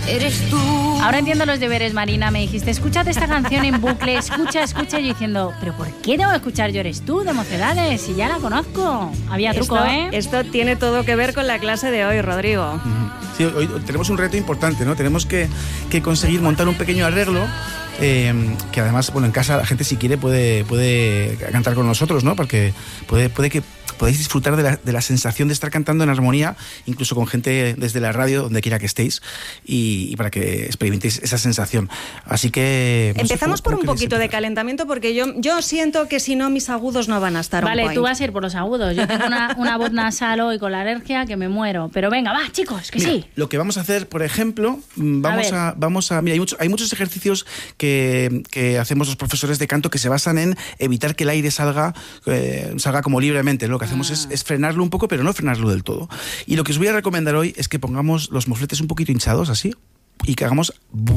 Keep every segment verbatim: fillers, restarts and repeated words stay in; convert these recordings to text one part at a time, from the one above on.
eres tú. Ahora entiendo los deberes, Marina. Me dijiste, escúchate esta canción en bucle, escucha, escucha. Y yo diciendo, ¿pero por qué tengo que escuchar Yo eres tú de Mocedades? Si ya la conozco. Había truco, esto, ¿eh? Esto tiene todo que ver con la clase de hoy, Rodrigo. Sí, hoy tenemos un reto importante, ¿no? Tenemos que, que conseguir montar un pequeño arreglo. Eh, que además, bueno, en casa la gente si quiere puede, puede cantar con nosotros, ¿no? Porque puede, puede que podáis disfrutar de la, de la sensación de estar cantando en armonía, incluso con gente desde la radio, donde quiera que estéis, y, y para que experimentéis esa sensación. Así que... Empezamos sé, ¿cómo, por cómo un poquito de calentamiento, porque yo, yo siento que si no, mis agudos no van a estar Vale, on point. tú vas a ir por los agudos. Yo tengo una, una voz nasal hoy con la alergia que me muero. Pero venga, va, chicos, que mira, sí. Lo que vamos a hacer, por ejemplo, vamos a, a vamos a mira, hay, mucho, hay muchos ejercicios que, que hacemos los profesores de canto que se basan en evitar que el aire salga, eh, salga como libremente. Lo que hacemos ah. es, es frenarlo un poco, pero no frenarlo del todo. Y lo que os voy a recomendar hoy es que pongamos los mofletes un poquito hinchados, así, y que hagamos...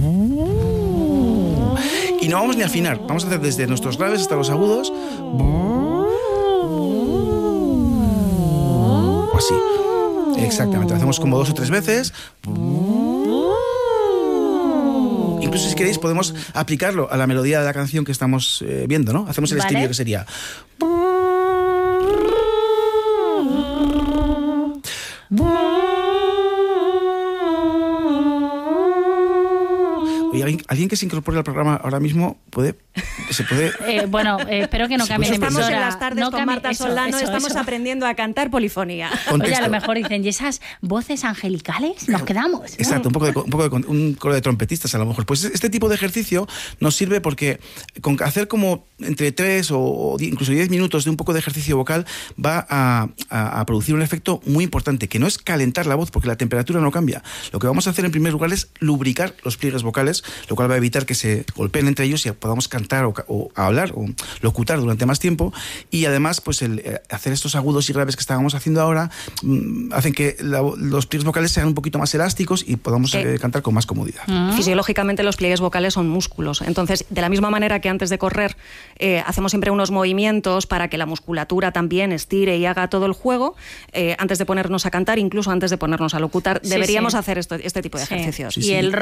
Y no vamos ni a afinar, vamos a hacer desde nuestros graves hasta los agudos. Así. Exactamente, lo hacemos como dos o tres veces. Incluso si queréis podemos aplicarlo a la melodía de la canción que estamos eh, viendo, ¿no? Hacemos el ¿Vale? estribillo que sería... Oye, ¿alguien, alguien que se incorpore al programa ahora mismo puede, se puede... Eh, bueno, eh, espero que no cambie de Estamos emisora. en las tardes no con cambie, Marta eso, Solano, eso, estamos eso. aprendiendo a cantar polifonía. Contesto. Oye, a lo mejor dicen, ¿y esas voces angelicales? Nos quedamos. Exacto, un poco de, un poco de un coro de trompetistas a lo mejor. Pues este tipo de ejercicio nos sirve porque con hacer como entre tres o incluso diez minutos de un poco de ejercicio vocal va a, a, a producir un efecto muy importante, que no es calentar la voz, porque la temperatura no cambia. Lo que vamos a hacer en primer lugar es lubricar los pliegues vocales, lo cual va a evitar que se golpeen entre ellos y podamos cantar o, o hablar o locutar durante más tiempo. Y además, pues el eh, hacer estos agudos y graves que estábamos haciendo ahora mmm, hacen que la, los pliegues vocales sean un poquito más elásticos y podamos eh, cantar con más comodidad. Uh-huh. Fisiológicamente los pliegues vocales son músculos. Entonces, de la misma manera que antes de correr eh, hacemos siempre unos movimientos para que la musculatura también estire y haga todo el juego, eh, antes de ponernos a cantar, incluso antes de ponernos a locutar, sí, deberíamos sí. hacer esto, este tipo de sí. ejercicios. Sí, y sí. el...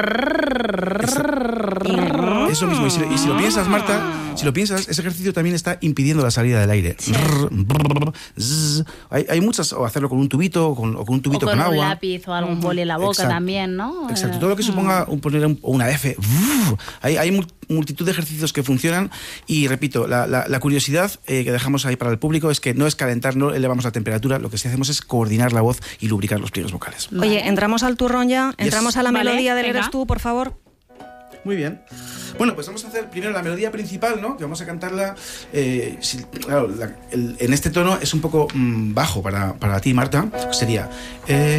Eso mismo, y si, y si lo piensas, Marta, si lo piensas, ese ejercicio también está impidiendo la salida del aire. Sí. Hay, hay muchas, o hacerlo con un tubito, o con, o con un tubito o con, con un agua. lápiz o algún Uh-huh. boli en la boca. Exacto. También, ¿no? Exacto, todo lo que suponga un, poner un, una F. Hay, hay multitud de ejercicios que funcionan y, repito, la, la, la curiosidad eh, que dejamos ahí para el público es que no es calentar, no elevamos la temperatura, lo que sí hacemos es coordinar la voz y lubricar los pliegues vocales. Vale. Oye, ¿entramos al turrón ya? ¿Entramos Yes. a la Vale, melodía del venga. Eres tú, por favor? Muy bien. Bueno, pues vamos a hacer primero la melodía principal, ¿no? Que vamos a cantarla... Eh, si, claro, la, el, en este tono es un poco mmm, bajo para, para ti, Marta. Sería... Eh,